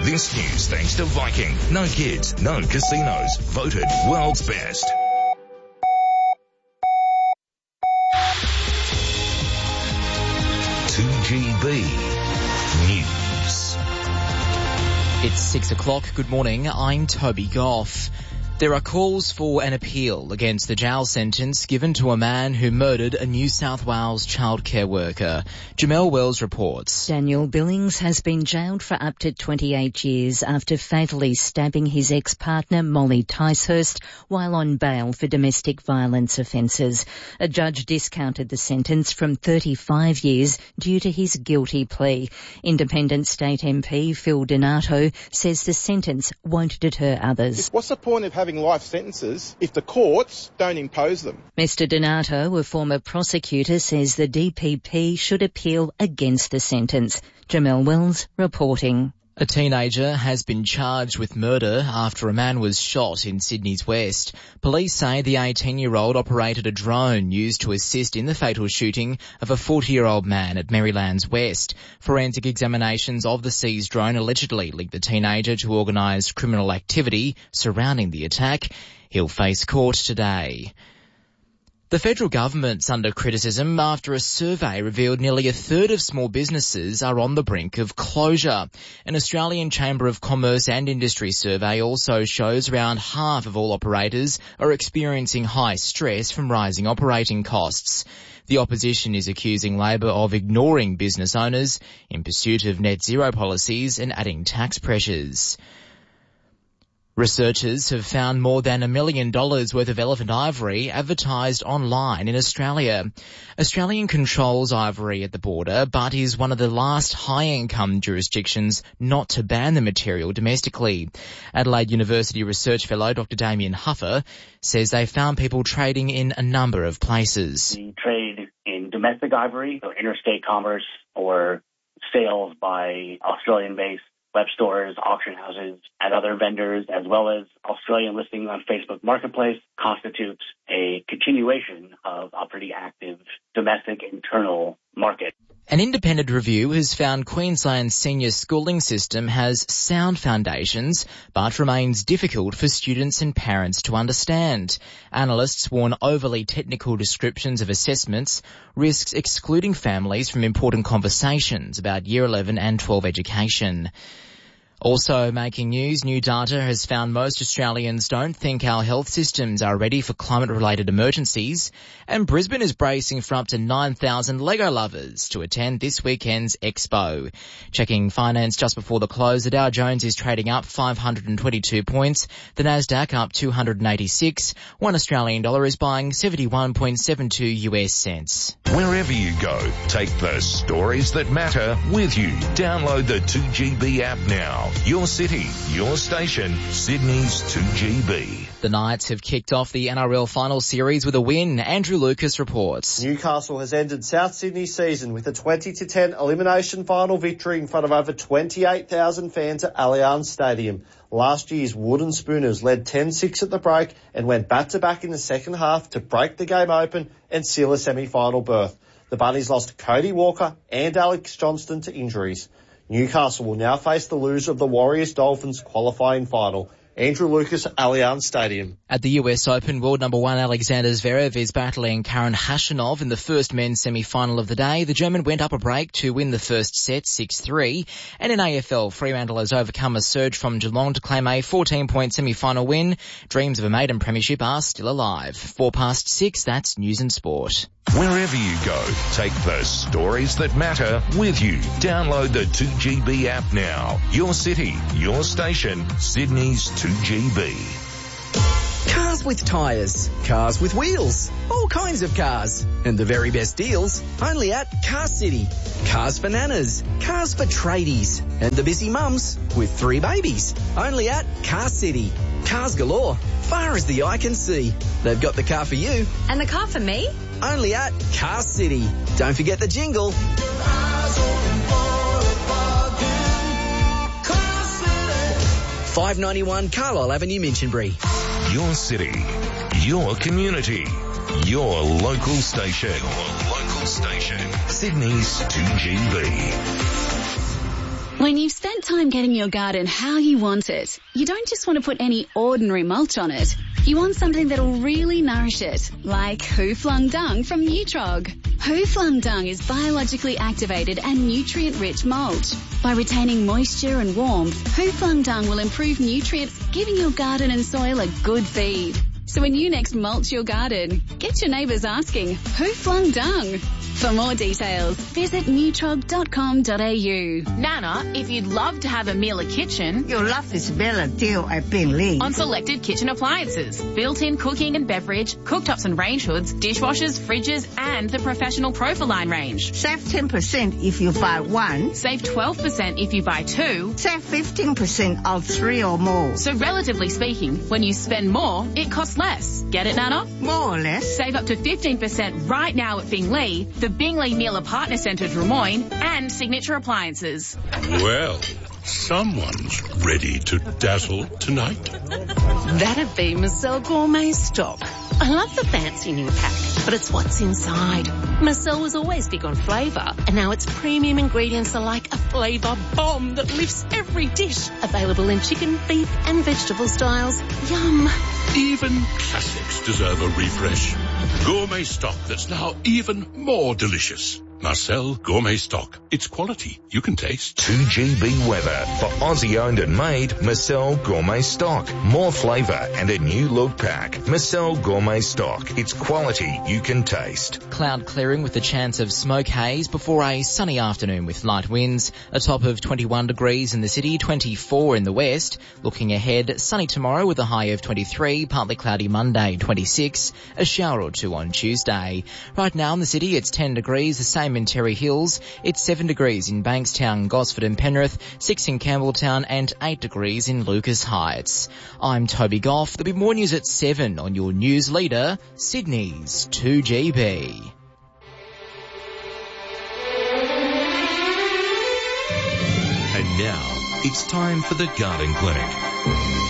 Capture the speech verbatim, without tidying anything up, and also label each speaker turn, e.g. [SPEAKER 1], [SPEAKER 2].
[SPEAKER 1] This news thanks to Viking. No kids, no casinos. Voted world's best. two G B News.
[SPEAKER 2] It's six o'clock. Good morning. I'm Toby Goff. There are calls for an appeal against the jail sentence given to a man who murdered a New South Wales childcare worker. Jamelle Wells reports.
[SPEAKER 3] Daniel Billings has been jailed for up to twenty-eight years after fatally stabbing his ex-partner Molly Ticehurst while on bail for domestic violence offences. A judge discounted the sentence from thirty-five years due to his guilty plea. Independent State M P Phil Donato says the sentence won't deter others.
[SPEAKER 4] What's the point of having life sentences if the courts don't impose them?
[SPEAKER 3] Mister Donato, a former prosecutor, says the D P P should appeal against the sentence. Jamelle Wells reporting.
[SPEAKER 2] A teenager has been charged with murder after a man was shot in Sydney's West. Police say the eighteen-year-old operated a drone used to assist in the fatal shooting of a forty-year-old man at Maryland's West. Forensic examinations of the seized drone allegedly linked the teenager to organised criminal activity surrounding the attack. He'll face court today. The federal government's under criticism after a survey revealed nearly a third of small businesses are on the brink of closure. An Australian Chamber of Commerce and Industry survey also shows around half of all operators are experiencing high stress from rising operating costs. The opposition is accusing Labor of ignoring business owners in pursuit of net zero policies and adding tax pressures. Researchers have found more than a million dollars worth of elephant ivory advertised online in Australia. Australian controls ivory at the border, but is one of the last high-income jurisdictions not to ban the material domestically. Adelaide University research fellow Doctor Damien Huffer says they found people trading in a number of places.
[SPEAKER 5] We trade in domestic ivory, or interstate commerce, or sales by Australian-based web stores, auction houses, and other vendors, as well as Australian listings on Facebook Marketplace, constitutes a continuation of a pretty active domestic internal market.
[SPEAKER 2] An independent review has found Queensland's senior schooling system has sound foundations, but remains difficult for students and parents to understand. Analysts warn overly technical descriptions of assessments risks excluding families from important conversations about Year eleven and twelve education. Also making news, new data has found most Australians don't think our health systems are ready for climate-related emergencies, and Brisbane is bracing for up to nine thousand Lego lovers to attend this weekend's Expo. Checking finance just before the close, the Dow Jones is trading up five hundred twenty-two points, the Nasdaq up two hundred eighty-six, one Australian dollar is buying seventy-one point seven two U S cents.
[SPEAKER 1] Wherever you go, take the stories that matter with you. Download the two G B app now. Your city, your station, Sydney's two G B.
[SPEAKER 2] The Knights have kicked off the N R L final series with a win. Andrew Lucas reports.
[SPEAKER 6] Newcastle has ended South Sydney's season with a twenty to ten elimination final victory in front of over twenty-eight thousand fans at Allianz Stadium. Last year's Wooden Spooners led ten six at the break and went back-to-back in the second half to break the game open and seal a semi-final berth. The Bunnies lost Cody Walker and Alex Johnston to injuries. Newcastle will now face the loser of the Warriors-Dolphins qualifying final. Andrew Lucas, Allianz Stadium.
[SPEAKER 2] At the U S Open, world number one Alexander Zverev is battling Karen Khachanov in the first men's semi-final of the day. The German went up a break to win the first set, six three. And in A F L, Fremantle has overcome a surge from Geelong to claim a fourteen-point semi-final win. Dreams of a maiden premiership are still alive. Four past six, that's News and Sport.
[SPEAKER 1] Wherever you go, take the stories that matter with you. Download the two G B app now. Your city, your station, Sydney's two G B.
[SPEAKER 7] Cars with tyres, cars with wheels, all kinds of cars. And the very best deals, only at Car City. Cars for nanas, cars for tradies, and the busy mums with three babies. Only at Car City. Cars galore, far as the eye can see. They've got the car for you.
[SPEAKER 8] And the car for me?
[SPEAKER 7] Only at Car City. Don't forget the jingle. five ninety-one Carlisle Avenue, Minchinbury.
[SPEAKER 1] Your city, your community, your local station. Your local station. Sydney's two G B.
[SPEAKER 8] When you've spent time getting your garden how you want it, you don't just want to put any ordinary mulch on it. You want something that'll really nourish it, like Who Flung Dung from Nutrog. Who Flung Dung is biologically activated and nutrient-rich mulch. By retaining moisture and warmth, Who Flung Dung will improve nutrients, giving your garden and soil a good feed. So when you next mulch your garden, get your neighbours asking, who flung dung? For more details, visit nutrog dot com dot a u.
[SPEAKER 9] Nana, if you'd love to have a Miele kitchen,
[SPEAKER 10] you'll love this Miele deal at Beenleigh.
[SPEAKER 9] On selected kitchen appliances, built-in cooking and beverage, cooktops and range hoods, dishwashers, fridges, and the professional Profiline range.
[SPEAKER 10] Save ten percent if you buy one.
[SPEAKER 9] Save twelve percent if you buy two.
[SPEAKER 10] Save fifteen percent on three or more.
[SPEAKER 9] So relatively speaking, when you spend more, it costs less. Get it, Nana?
[SPEAKER 10] More or less.
[SPEAKER 9] Save up to fifteen percent right now at Beenleigh, the Beenleigh Miele Partner Centre Drummoyne, and Signature Appliances.
[SPEAKER 11] Well, someone's ready to dazzle tonight.
[SPEAKER 12] That'd be Marcel Gourmet Stock. I love the fancy new pack, but it's what's inside. Marcel was always big on flavour, and now its premium ingredients are like a flavour bomb that lifts every dish. Available in chicken, beef and vegetable styles. Yum.
[SPEAKER 11] Even classics deserve a refresh. Gourmet Stock that's now even more delicious. Marcel Gourmet Stock. It's quality you can taste.
[SPEAKER 1] two G B weather for Aussie owned and made Marcel Gourmet Stock. More flavour and a new look pack. Marcel Gourmet Stock. It's quality you can taste.
[SPEAKER 2] Cloud clearing with a chance of smoke haze before a sunny afternoon with light winds. A top of twenty-one degrees in the city, twenty-four in the west. Looking ahead, sunny tomorrow with a high of twenty-three, partly cloudy Monday, twenty-six. A shower or two on Tuesday. Right now in the city, it's ten degrees, the same in Terry Hills. It's seven degrees in Bankstown, Gosford and Penrith, six in Campbelltown and eight degrees in Lucas Heights. I'm Toby Goff. There'll be more news at seven on your news leader, Sydney's two G B.
[SPEAKER 1] And now, it's time for the Garden Clinic.